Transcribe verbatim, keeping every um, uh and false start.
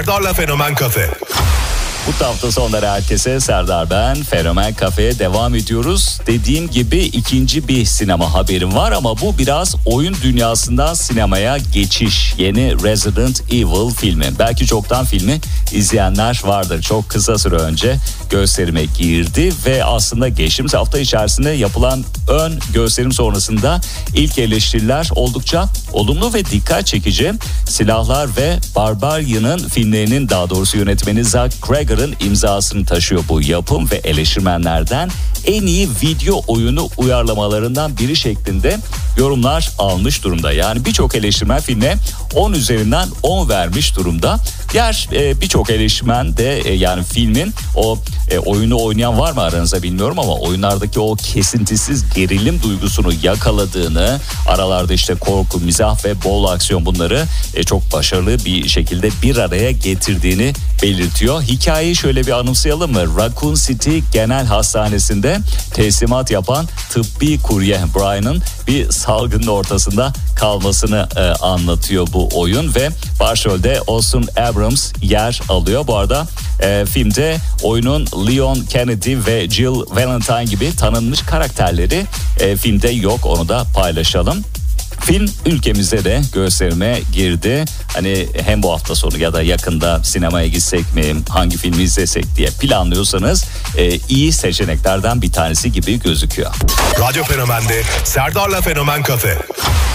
Serdar'la Fenomen Kafe. Bu hafta sonları herkese, Serdar ben. Fenomen Kafe'ye devam ediyoruz. Dediğim gibi ikinci bir sinema haberim var ama bu biraz oyun dünyasından sinemaya geçiş. Yeni Resident Evil filmi. Belki çoktan filmi izleyenler vardır. Çok kısa süre önce gösterime girdi ve aslında geçtiğimiz hafta içerisinde yapılan ön gösterim sonrasında ilk eleştiriler oldukça olumlu ve dikkat çekici. Silahlar ve Barbarian'ın filmlerinin, daha doğrusu yönetmeni Zack Cregger'ın imzasını taşıyor bu yapım ve eleştirmenlerden en iyi video oyunu uyarlamalarından biri şeklinde yorumlar almış durumda. Yani birçok eleştirmen filme on üzerinden on vermiş durumda. Diğer e, birçok eleştirmen de e, yani filmin o e, oyunu oynayan var mı aranızda bilmiyorum ama oyunlardaki o kesintisiz gerilim duygusunu yakaladığını, aralarda işte korku, mizah ve bol aksiyon, bunları e, çok başarılı bir şekilde bir araya getirdiğini belirtiyor. Hikayeyi şöyle bir anımsayalım mı? Raccoon City Genel Hastanesi'nde teslimat yapan tıbbi kurye Brian'ın bir salgının ortasında kalmasını e, anlatıyor bu oyun ve başrolde Austin Abrams yer alıyor. Bu arada e, filmde oyunun Leon Kennedy ve Jill Valentine gibi tanınmış karakterleri e, filmde yok, onu da paylaşalım. Film ülkemizde de gösterime girdi. Hani hem bu hafta sonu ya da yakında sinemaya gitsek mi, hangi filmi izlesek diye planlıyorsanız e, iyi seçeneklerden bir tanesi gibi gözüküyor. Radyo Fenomen'de Serdar'la Fenomen Kafe.